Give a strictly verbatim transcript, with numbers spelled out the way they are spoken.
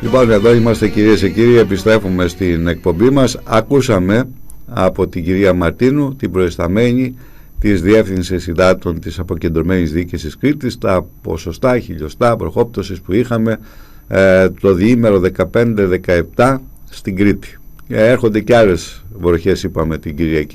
Λοιπόν, εδώ είμαστε κυρίες και κύριοι, επιστρέφουμε στην εκπομπή μας. Ακούσαμε από την κυρία Μαρτίνου, την προϊσταμένη της Διεύθυνσης Υδάτων της Αποκεντρωμένης Διοίκησης Κρήτης, τα ποσοστά, χιλιοστά βροχόπτωσης που είχαμε ε, το διήμερο δεκαπέντε δεκαεπτά στην Κρήτη. Ε, έρχονται και άλλες βροχές, είπαμε, την Κυριακή.